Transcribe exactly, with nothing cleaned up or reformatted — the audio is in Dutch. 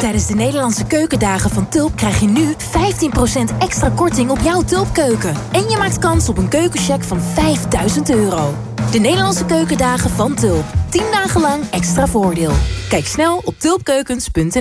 Tijdens de Nederlandse keukendagen van Tulp krijg je nu vijftien procent extra korting op jouw Tulpkeuken. En je maakt kans op een keukencheck van vijfduizend euro. De Nederlandse keukendagen van Tulp. tien dagen lang extra voordeel. Kijk snel op tulpkeukens punt n l.